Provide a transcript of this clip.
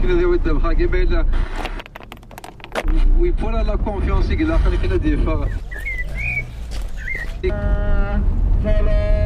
كنا ذي ودم حاجة بيلا ويبولا لا كونفيونس يقدر خلينا ديفا